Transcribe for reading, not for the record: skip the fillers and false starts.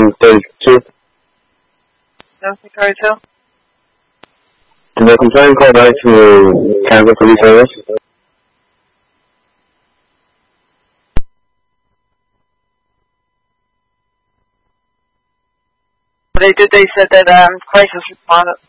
32. South Victoria 2. Did the complaint call back to Kansas Police Service? They said that crisis responded.